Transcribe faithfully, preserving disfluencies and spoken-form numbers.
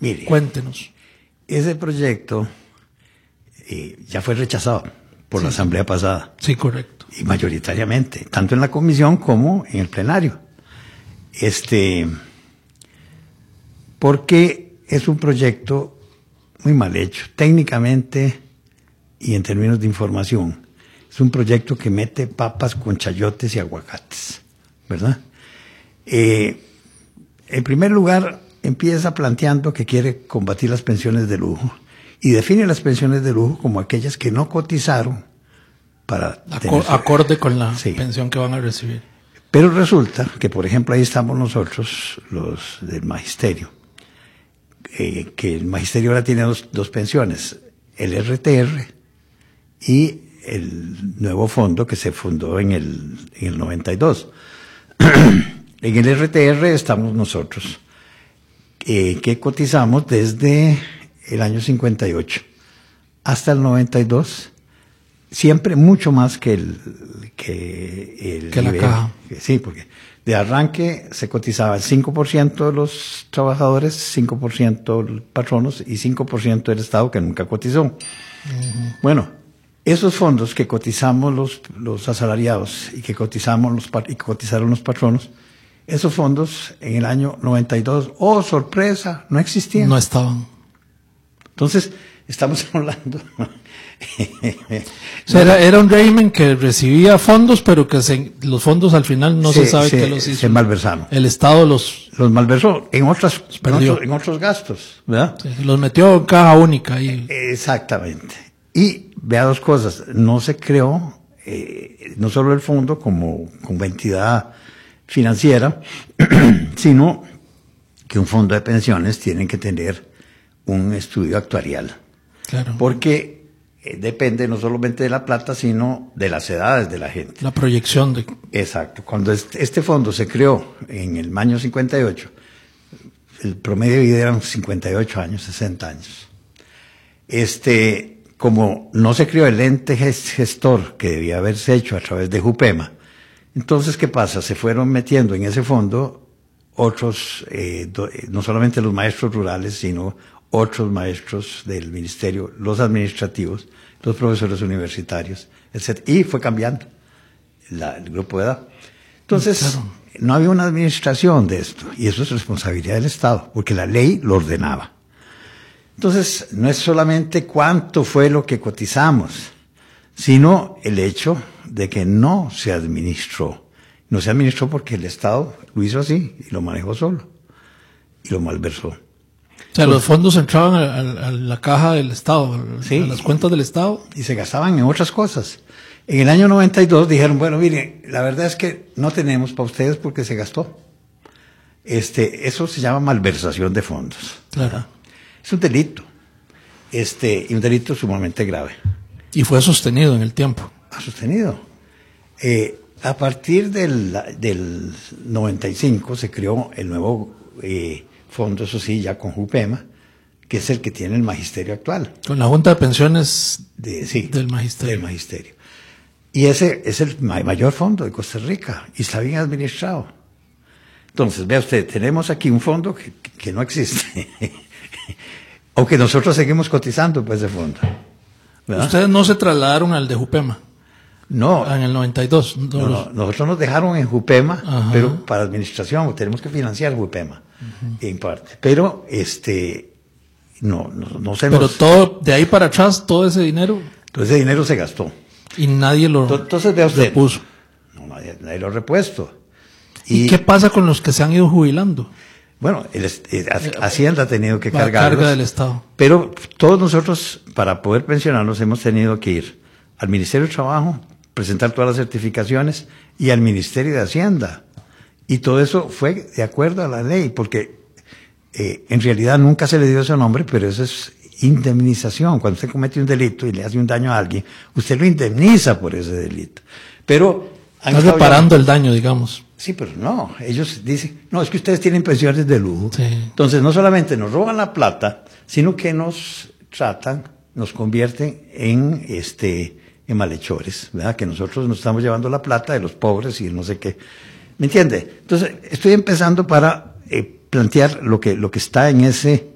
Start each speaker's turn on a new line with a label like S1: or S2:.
S1: Mire,
S2: Cuéntenos.
S1: Ese proyecto eh, ya fue rechazado por sí. la asamblea pasada.
S2: Sí, correcto.
S1: Y mayoritariamente, tanto en la comisión como en el plenario. Este, porque es un proyecto muy mal hecho, técnicamente y en términos de información. Es un proyecto que mete papas con chayotes y aguacates, ¿verdad? Eh, en primer lugar, empieza planteando que quiere combatir las pensiones de lujo y define las pensiones de lujo como aquellas que no cotizaron para
S2: Acor tener... acorde con la sí. pensión que van a recibir.
S1: Pero resulta que, por ejemplo, ahí estamos nosotros, los del magisterio, eh, que el magisterio ahora tiene dos, dos pensiones, el R T R y el nuevo fondo que se fundó en el, en el noventa y dos. En el R T R estamos nosotros, eh, que cotizamos desde el año cincuenta y ocho hasta el noventa y dos, siempre mucho más que el que el
S2: que la caja.
S1: Sí, porque de arranque se cotizaba el cinco por ciento de los trabajadores, cinco por ciento los patronos y cinco por ciento del Estado que nunca cotizó. Uh-huh. Bueno, esos fondos que cotizamos los, los asalariados y que cotizamos los y que cotizaron los patronos, esos fondos en el año noventa y dos, oh sorpresa, no existían.
S2: No estaban.
S1: Entonces, estamos hablando.
S2: O sea, era, era un régimen que recibía fondos, pero que se, los fondos al final no se, se sabe
S1: se,
S2: qué los hizo.
S1: Se malversaron.
S2: El Estado los...
S1: Los malversó en, otras, en, otros, en otros gastos, ¿verdad?
S2: Sí, los metió en caja única. Y...
S1: Exactamente. Y vea dos cosas. No se creó, eh, no solo el fondo como, como entidad financiera, sino que un fondo de pensiones tiene que tener un estudio actuarial.
S2: Claro.
S1: Porque eh, depende no solamente de la plata, sino de las edades de la gente.
S2: La proyección de...
S1: Exacto. Cuando este, este fondo se creó en el año cincuenta y ocho, el promedio de vida eran cincuenta y ocho años, sesenta años. Este, como no se creó el ente gestor que debía haberse hecho a través de JUPEMA, entonces, ¿qué pasa? Se fueron metiendo en ese fondo otros, eh, do, no solamente los maestros rurales, sino otros maestros del ministerio, los administrativos, los profesores universitarios, etcétera. Y fue cambiando la, el grupo de edad. Entonces, claro, no había una administración de esto, y eso es responsabilidad del Estado, porque la ley lo ordenaba. Entonces, no es solamente cuánto fue lo que cotizamos, sino el hecho de que no se administró. No se administró porque el Estado lo hizo así, y lo manejó solo, y lo malversó.
S2: O sea, pues, los fondos entraban a, a, a la caja del Estado,
S1: sí,
S2: a las cuentas del Estado.
S1: Y se gastaban en otras cosas. En el año noventa y dos dijeron, bueno, miren, la verdad es que no tenemos para ustedes porque se gastó. Este, eso se llama malversación de fondos.
S2: Claro.
S1: ¿Verdad? Es un delito. Este, y un delito sumamente grave.
S2: Y fue sostenido en el tiempo.
S1: Ha sostenido. Eh, a partir del, del noventa y cinco se creó el nuevo eh, fondo, eso sí, ya con JUPEMA, que es el que tiene el magisterio actual.
S2: Con la Junta de Pensiones
S1: de, sí,
S2: del magisterio.
S1: Del magisterio. Y ese es el mayor fondo de Costa Rica y está bien administrado. Entonces, vea usted, tenemos aquí un fondo que, que no existe. O que nosotros seguimos cotizando por ese fondo. ¿Verdad?
S2: Ustedes no se trasladaron al de JUPEMA.
S1: No.
S2: En el noventa y dos.
S1: No, no, no, nosotros nos dejaron en JUPEMA, ajá, pero para administración tenemos que financiar JUPEMA, uh-huh, en parte. Pero este no, no, no se
S2: Pero
S1: nos...
S2: todo, de ahí para atrás, todo ese dinero...
S1: Todo ese dinero se gastó.
S2: Y nadie lo
S1: Entonces, vea usted,
S2: repuso.
S1: No, nadie, nadie lo ha repuesto.
S2: ¿Y, ¿Y qué pasa con los que se han ido jubilando?
S1: Bueno, el, el, Hacienda ha tenido que cargarlos.
S2: La carga del Estado.
S1: Pero todos nosotros, para poder pensionarnos, hemos tenido que ir al Ministerio de Trabajo, presentar todas las certificaciones, y al Ministerio de Hacienda. Y todo eso fue de acuerdo a la ley, porque eh, en realidad nunca se le dio ese nombre, pero eso es indemnización. Cuando usted comete un delito y le hace un daño a alguien, usted lo indemniza por ese delito. Pero...
S2: Estás reparando el daño, digamos.
S1: Sí, pero no, ellos dicen, no, es que ustedes tienen pensiones de lujo.
S2: Sí.
S1: Entonces, no solamente nos roban la plata, sino que nos tratan, nos convierten en este en malhechores, ¿verdad? Que nosotros nos estamos llevando la plata de los pobres y no sé qué. ¿Me entiende? Entonces, estoy empezando para eh, plantear lo que, lo que está en ese